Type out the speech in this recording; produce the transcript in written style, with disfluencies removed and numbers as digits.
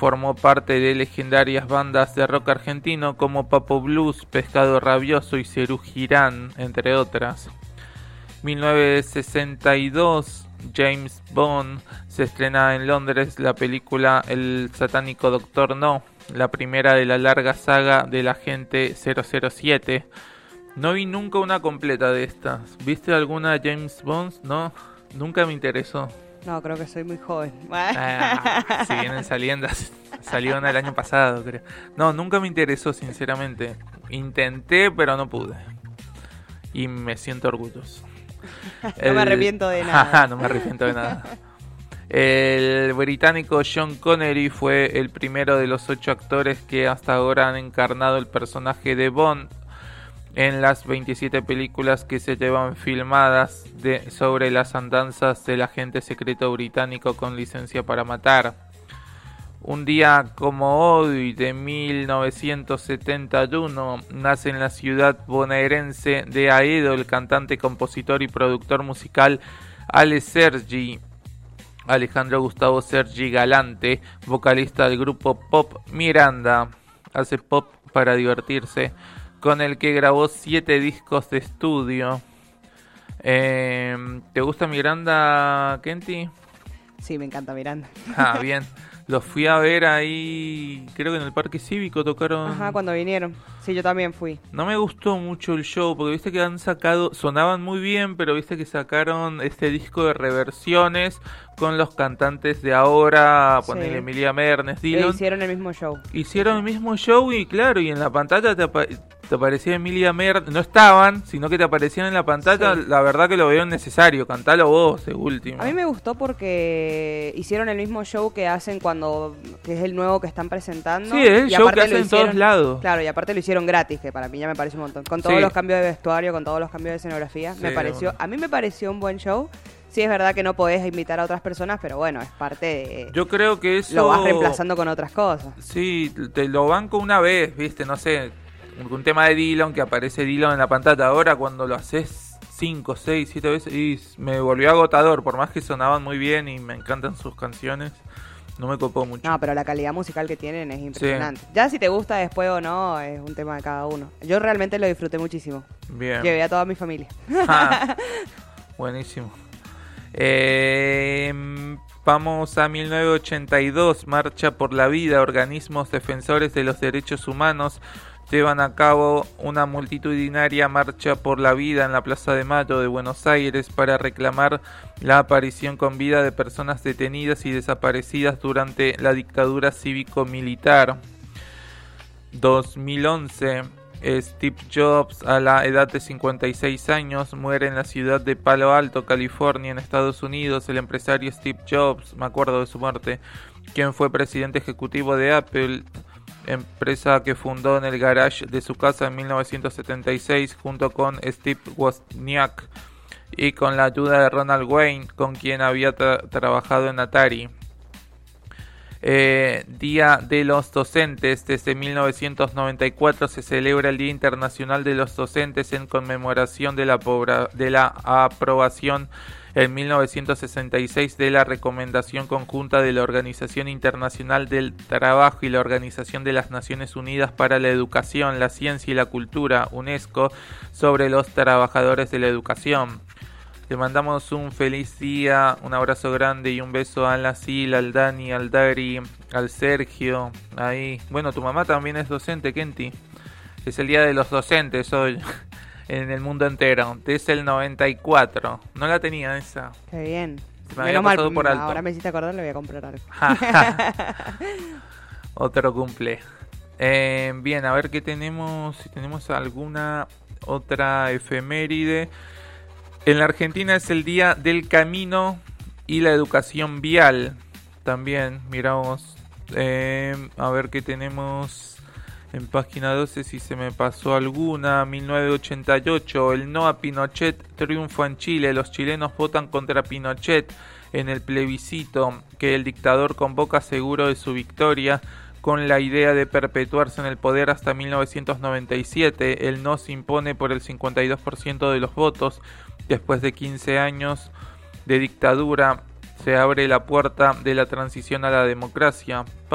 Formó parte de legendarias bandas de rock argentino como Papo Blues, Pescado Rabioso y Serú Girán, entre otras. 1962, James Bond, se estrena en Londres la película El satánico Doctor No, la primera de la larga saga del agente 007. No vi nunca una completa de estas. ¿Viste alguna de James Bond? No, nunca me interesó. No, creo que soy muy joven. Si vienen saliendo, salieron el año pasado, creo. No, nunca me interesó, sinceramente. Intenté, pero no pude. Y me siento orgulloso. No me arrepiento de nada. No me arrepiento de nada. El británico Sean Connery fue el primero de los 8 actores que hasta ahora han encarnado el personaje de Bond en las 27 películas que se llevan filmadas sobre las andanzas del agente secreto británico con licencia para matar. Un día como hoy de 1971 nace en la ciudad bonaerense de Aedo el cantante, compositor y productor musical Alejandro Gustavo Sergi Galante, vocalista del grupo pop Miranda. Hace pop para divertirse, con el que grabó 7 discos de estudio. ¿Te gusta Miranda, Kenty? Sí, me encanta Miranda. Bien. Los fui a ver ahí, creo que en el Parque Cívico tocaron. Ajá, cuando vinieron. Sí, yo también fui. No me gustó mucho el show, porque viste que han sacado, sonaban muy bien, pero viste que sacaron este disco de reversiones con los cantantes de ahora, ponele Emilia Mernes, Dylan. Hicieron el mismo show. Hicieron el mismo show y claro, y en la pantalla te aparecía Emilia Mernes, no estaban, sino que te aparecían en la pantalla. La verdad que lo veo necesario, cantalo vos de último. A mí me gustó porque hicieron el mismo show que hacen que es el nuevo que están presentando. Sí, es el show que hacen en todos lados. Claro, y aparte lo hicieron gratis, que para mí ya me parece un montón. Con todos los cambios de vestuario, con todos los cambios de escenografía, a mí me pareció un buen show. Sí, es verdad que no podés invitar a otras personas, pero bueno, es parte de... Yo creo que eso... Lo vas reemplazando con otras cosas. Sí, te lo banco una vez, viste, no sé, un tema de Dylan, que aparece Dylan en la pantalla. Ahora cuando lo haces 5, 6, 7 veces, y me volvió agotador, por más que sonaban muy bien y me encantan sus canciones, no me copó mucho. No, pero la calidad musical que tienen es impresionante. Sí. Ya si te gusta después o no, es un tema de cada uno. Yo realmente lo disfruté muchísimo. Bien. Llevé a toda mi familia. Buenísimo. Vamos a 1982, Marcha por la Vida. Organismos defensores de los derechos humanos llevan a cabo una multitudinaria marcha por la vida en la Plaza de Mayo de Buenos Aires para reclamar la aparición con vida de personas detenidas y desaparecidas durante la dictadura cívico-militar. 2011, Steve Jobs, a la edad de 56 años, muere en la ciudad de Palo Alto, California, en Estados Unidos. El empresario Steve Jobs, me acuerdo de su muerte, quien fue presidente ejecutivo de Apple, empresa que fundó en el garage de su casa en 1976 junto con Steve Wozniak y con la ayuda de Ronald Wayne, con quien había trabajado en Atari. Día de los Docentes. Desde 1994 se celebra el Día Internacional de los Docentes en conmemoración de la aprobación en 1966 de la Recomendación Conjunta de la Organización Internacional del Trabajo y la Organización de las Naciones Unidas para la Educación, la Ciencia y la Cultura, UNESCO, sobre los trabajadores de la educación. Le mandamos un feliz día, un abrazo grande y un beso a la Sil, al Dani, al Dari, al Sergio. Ahí. Bueno, tu mamá también es docente, Kenty. Es el día de los docentes hoy en el mundo entero. Desde el 94. No la tenía esa. Qué bien. Se me había pasado por alto. Ahora me hiciste acordar, le voy a comprar algo. Otro cumple. Bien, a ver qué tenemos. Si tenemos alguna otra efeméride. En la Argentina es el Día del Camino y la Educación Vial. También, miramos. A ver qué tenemos en página 12, si se me pasó alguna. 1988, el no a Pinochet triunfa en Chile. Los chilenos votan contra Pinochet en el plebiscito que el dictador convoca seguro de su victoria, con la idea de perpetuarse en el poder hasta 1997. El no se impone por el 52% de los votos. Después de 15 años de dictadura, se abre la puerta de la transición a la democracia.